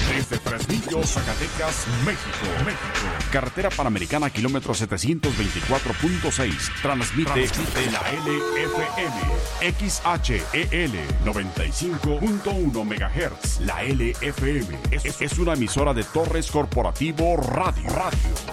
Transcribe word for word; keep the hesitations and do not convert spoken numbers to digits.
Desde Fresnillo, Zacatecas, México. México. Carretera Panamericana, kilómetro setecientos veinticuatro punto seis. Transmite, Transmite la L F M. X H E L noventa y cinco punto uno megahertz. La L F M es, es una emisora de Torres Corporativo Radio. Radio.